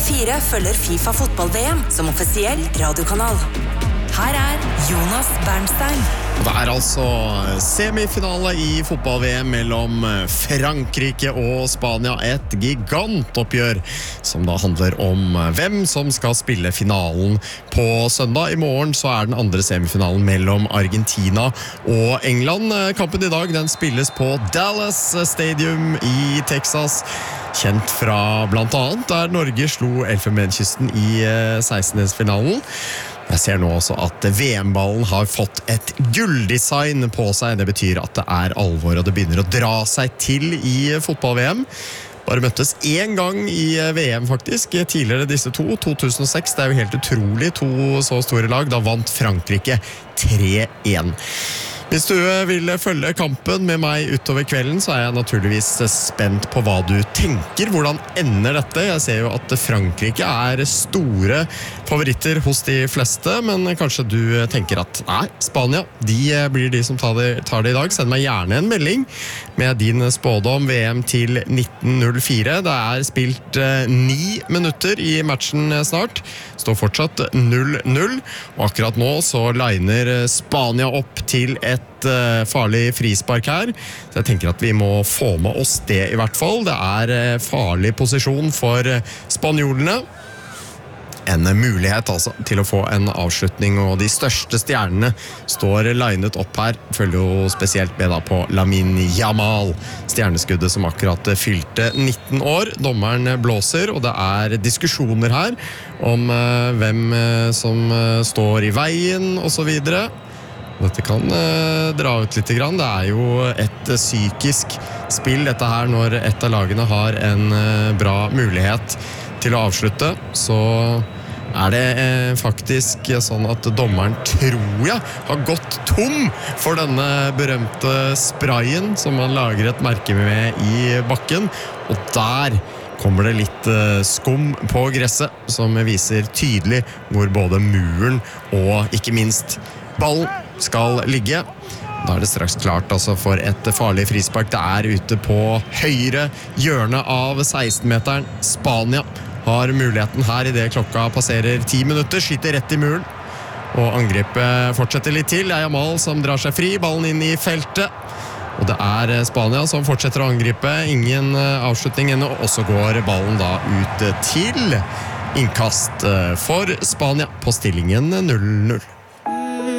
TV4 følger FIFA fotball-VM som offisiell radiokanal. Her Jonas Bernstein. Det altså semifinale i fotball-VM mellom Frankrike og Spania. Et gigantoppgjør som da handler om hvem som skal spille finalen på søndag. I morgen så den andre semifinalen mellom Argentina og England. Kampen i dag den spilles på Dallas Stadium i Texas. Kjent fra blant annet der Norge slo Elfenbenskysten i 16-delsfinalen. Jeg ser nå også at VM-ballen har fått et gulldesign på seg. Det betyr at det alvor, og det begynner å dra seg til i fotball-VM. Bare møttes en gang i VM faktisk, tidligere disse to, 2006. Det jo helt utrolig, to så store lag. Da vant Frankrike 3-1. Hvis du vil følge kampen med meg utover kvelden, så jeg naturligvis spent på hva du tenker. Hvordan ender dette? Jeg ser jo at Frankrike store favoritter hos de fleste, men kanskje du tenker at nei, Spania, de blir de som tar det i dag. Send meg gjerne en melding med din spådom VM til 1904. Det spilt 9 minutter i matchen snart. Står fortsatt 0-0, og akkurat nå så liner Spania opp til et farlig frispark her. Så jeg tenker at vi må få med oss det i hvert fall. Det farlig posisjon for spanjolene. En mulighet altså til å få en avslutning, og de største stjernene står linet opp her. Følger jo spesielt med da på Lamine Yamal, stjerneskuddet som akkurat fylte 19 år. Dommeren blåser, og det diskusjoner her om hvem som står i veien og så videre. Dette kan dra ut litt grann. Det jo et psykisk spill dette her når et av lagene har en bra mulighet til å avslutte. Så det faktisk sånn at dommeren tror jeg har gått tom for denne berømte sprayen som man lager et merke med i bakken. Og der kommer det litt skum på gresset som viser tydelig hvor både muren og ikke minst ballen skal ligge. Da det straks klart altså, for et farlig frispark. Det ute på høyre hjørne av 16-meteren. Spania har muligheten her I det klokka passerer 10 minutter. Skyter rett I muren. Og angrepet fortsetter litt til. Det Yamal som drar seg fri. Ballen inn I feltet. Og det Spania som fortsetter å angripe. Ingen avslutning ennå. Og så går ballen da ut til innkast for Spania på stillingen 0-0.